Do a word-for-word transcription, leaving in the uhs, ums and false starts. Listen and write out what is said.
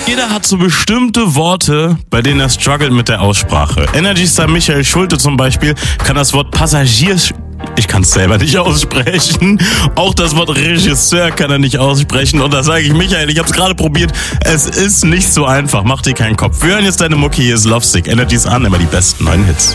Jeder hat so bestimmte Worte, bei denen er struggelt mit der Aussprache. Energy Star Michael Schulte zum Beispiel kann das Wort Passagier, ich kann es selber nicht aussprechen. Auch das Wort Regisseur kann er nicht aussprechen. Und da sage ich, Michael, ich habe es gerade probiert. Es ist nicht so einfach. Mach dir keinen Kopf. Wir hören jetzt deine Mucki. Hier ist Lovesick. Energy's an, immer die besten neuen Hits.